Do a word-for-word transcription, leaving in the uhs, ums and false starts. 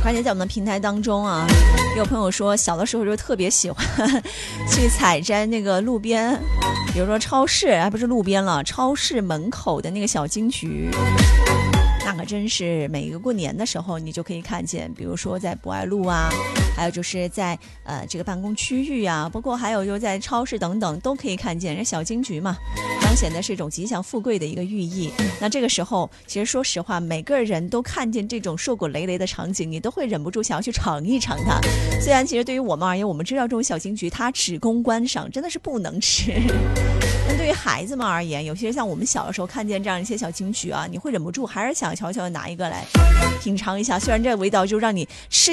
而且在我们的平台当中啊，有朋友说小的时候就特别喜欢去采摘那个路边，比如说超市，还不是路边了，超市门口的那个小金桔。那可真是每一个过年的时候你就可以看见，比如说在博爱路啊，还有就是在呃这个办公区域啊，包括还有就在超市等等都可以看见，这小金桔嘛，彰显的是一种吉祥富贵的一个寓意。那这个时候其实说实话，每个人都看见这种硕果累累的场景，你都会忍不住想要去尝一尝它。虽然其实对于我们而言，我们知道这种小金桔它只供观赏，真的是不能吃。但对于孩子们而言，有些像我们小的时候看见这样一些小金桔啊，你会忍不住还是想悄悄的拿一个来品尝一下，虽然这个味道就让你吃